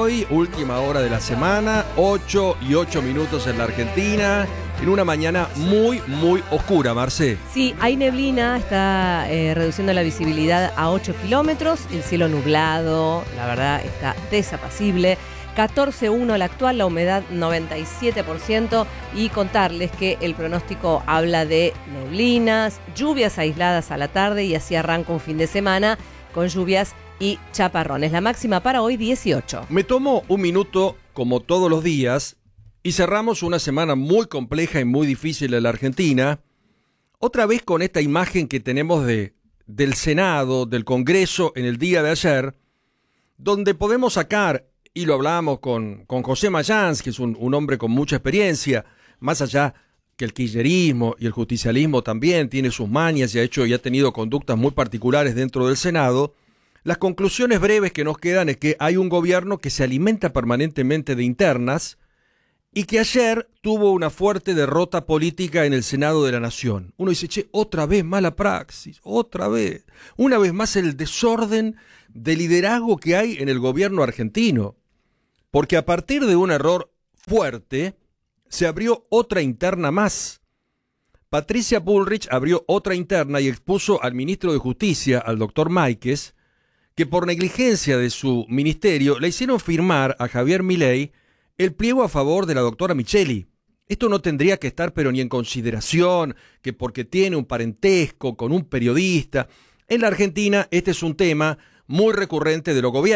hoy, última hora de la semana, 8:08 en la Argentina, en una mañana muy, muy oscura, Marce. Sí, hay neblina, está reduciendo la visibilidad a 8 kilómetros, el cielo nublado, la verdad está desapacible. 14.1 la actual, la humedad 97%, y contarles que el pronóstico habla de neblinas, lluvias aisladas a la tarde, y así arranca un fin de semana con lluvias y chaparrones. La máxima para hoy 18. Me tomo un minuto, como todos los días, y cerramos una semana muy compleja y muy difícil en la Argentina, otra vez con esta imagen que tenemos del Senado, del Congreso en el día de ayer, donde podemos sacar, y lo hablábamos con José Mayans, que es un hombre con mucha experiencia, más allá que el kirchnerismo y el justicialismo también tiene sus mañas y ha tenido conductas muy particulares dentro del Senado. Las conclusiones breves que nos quedan es que hay un gobierno que se alimenta permanentemente de internas y que ayer tuvo una fuerte derrota política en el Senado de la Nación. Uno dice, che, otra vez mala praxis, otra vez. Una vez más el desorden de liderazgo que hay en el gobierno argentino. Porque a partir de un error fuerte, se abrió otra interna más. Patricia Bullrich abrió otra interna y expuso al ministro de Justicia, al doctor Máiquez, que por negligencia de su ministerio le hicieron firmar a Javier Milei el pliego a favor de la doctora Micheli. Esto no tendría que estar pero ni en consideración, que porque tiene un parentesco con un periodista. En la Argentina este es un tema muy recurrente de los gobiernos.